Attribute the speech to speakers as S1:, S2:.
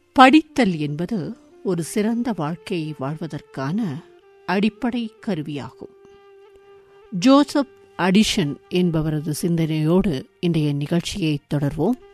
S1: படித்தல் என்பது ஒரு சிறந்த வாழ்க்கையை வாழ்வதற்கான அடிப்படை கருவியாகும். ஜோசப் அடிசன் என்பவரது சிந்தனையோடு இன்றைய நிகழ்ச்சியை தொடர்வோம்.